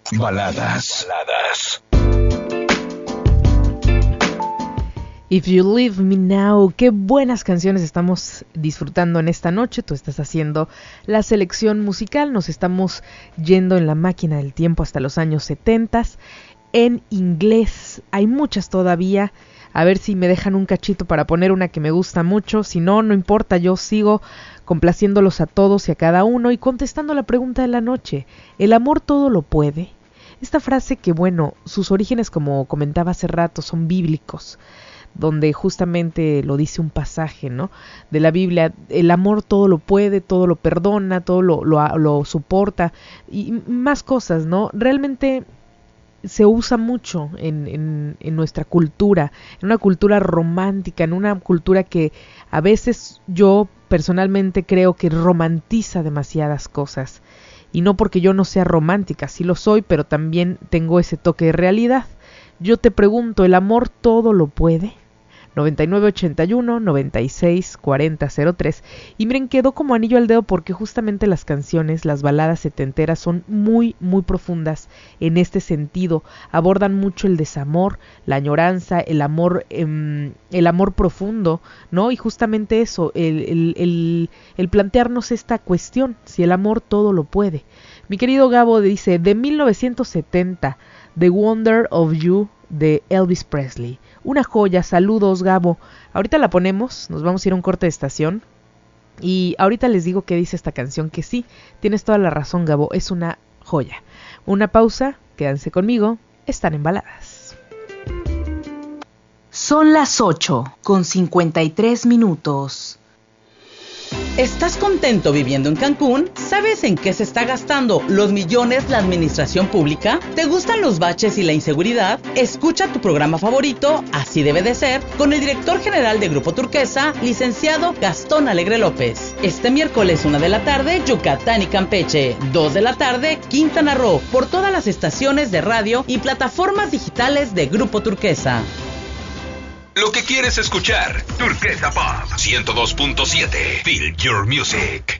Baladas. If You Leave Me Now, qué buenas canciones estamos disfrutando en esta noche. Tú estás haciendo la selección musical, nos estamos yendo en la máquina del tiempo hasta los años 70. En inglés hay muchas todavía, a ver si me dejan un cachito para poner una que me gusta mucho. Si no, no importa, yo sigo complaciéndolos a todos y a cada uno y contestando la pregunta de la noche: ¿el amor todo lo puede? Esta frase que, bueno, sus orígenes, como comentaba hace rato, son bíblicos, donde justamente lo dice un pasaje, ¿no?, de la Biblia: el amor todo lo puede, todo lo perdona, todo lo soporta y más cosas, ¿no? Realmente se usa mucho en nuestra cultura, en una cultura romántica, en una cultura que a veces yo personalmente creo que romantiza demasiadas cosas. Y no porque yo no sea romántica, sí lo soy, pero también tengo ese toque de realidad. Yo te pregunto, ¿el amor todo lo puede? 9981-964003. Y miren, quedó como anillo al dedo porque justamente las canciones, las baladas setenteras son muy, muy profundas en este sentido. Abordan mucho el desamor, la añoranza, el amor profundo, ¿no? Y justamente eso, el plantearnos esta cuestión, si el amor todo lo puede. Mi querido Gabo dice, de 1970, The Wonder of You, de Elvis Presley. Una joya, saludos Gabo. Ahorita la ponemos, nos vamos a ir a un corte de estación y ahorita les digo qué dice esta canción, que sí, tienes toda la razón Gabo, es una joya. Una pausa, quédense conmigo, están en Baladas. Son las 8:53. ¿Estás contento viviendo en Cancún? ¿Sabes en qué se está gastando los millones la administración pública? ¿Te gustan los baches y la inseguridad? Escucha tu programa favorito, Así debe de ser, con el director general de Grupo Turquesa, licenciado Gastón Alegre López. Este miércoles 1 de la tarde, Yucatán y Campeche. 2 de la tarde, Quintana Roo, por todas las estaciones de radio y plataformas digitales de Grupo Turquesa. Lo que quieres escuchar, Turquesa Pop 102.7. Feel your music.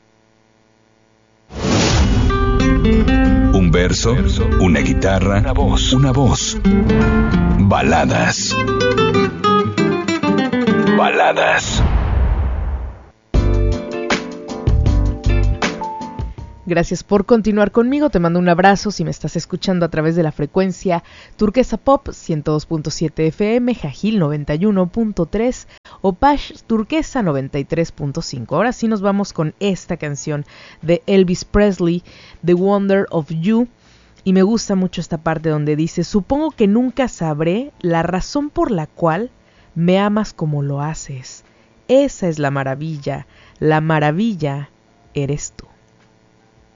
Un verso, una guitarra, una voz. Baladas. Gracias por continuar conmigo, te mando un abrazo si me estás escuchando a través de la frecuencia Turquesa Pop 102.7 FM, Jajil 91.3 o Pash Turquesa 93.5. Ahora sí nos vamos con esta canción de Elvis Presley, The Wonder of You, y me gusta mucho esta parte donde dice: supongo que nunca sabré la razón por la cual me amas como lo haces. Esa es la maravilla eres tú.